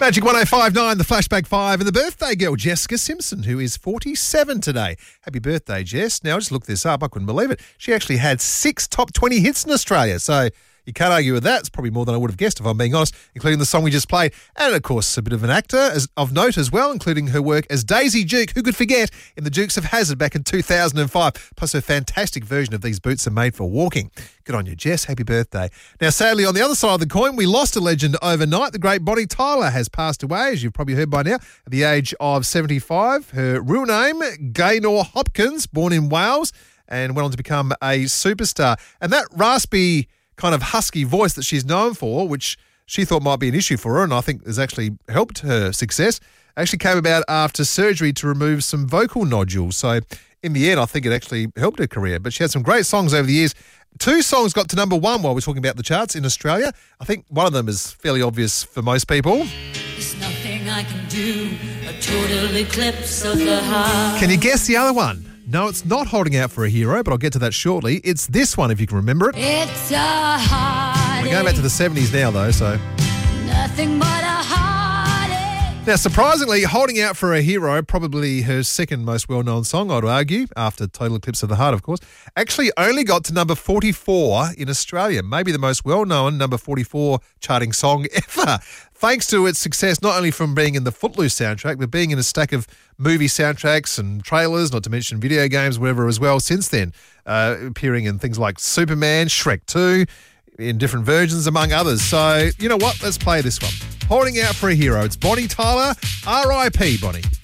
Magic 105.9, the Flashback 5, and the birthday girl, Jessica Simpson, who is 47 today. Happy birthday, Jess. Now, I just looked this up. I couldn't believe it. She actually had 6 top 20 hits in Australia, so you can't argue with that. It's probably more than I would have guessed, if I'm being honest, including the song we just played. And, of course, a bit of an actor of note as well, including her work as Daisy Duke, who could forget, in The Dukes of Hazzard back in 2005, plus her fantastic version of These Boots Are Made for Walking. Good on you, Jess. Happy birthday. Now, sadly, on the other side of the coin, we lost a legend overnight. The great Bonnie Tyler has passed away, as you've probably heard by now, at the age of 75. Her real name, Gaynor Hopkins, born in Wales, and went on to become a superstar. And that raspy kind of husky voice that she's known for, which she thought might be an issue for her, and I think has actually helped her success, actually came about after surgery to remove some vocal nodules. So in the end, I think it actually helped her career. But she had some great songs over the years. 2 songs got to number 1 while we're talking about the charts in Australia. I think one of them is fairly obvious for most people. There's nothing I can do, a total eclipse of the heart. Can you guess the other one? No, it's not Holding Out for a Hero, but I'll get to that shortly. It's this one, if you can remember it. It's a heartache. We're going back to the 70s now, though, so... Nothing but a heartache. Now, surprisingly, Holding Out for a Hero, probably her second most well-known song, I'd argue, after Total Eclipse of the Heart, of course, actually only got to number 44 in Australia, maybe the most well-known number 44 charting song ever, thanks to its success not only from being in the Footloose soundtrack, but being in a stack of movie soundtracks and trailers, not to mention video games, whatever as well since then, appearing in things like Superman, Shrek 2, in different versions, among others. So, you know what? Let's play this one. Holding Out for a Hero. It's Bonnie Tyler. R.I.P. Bonnie.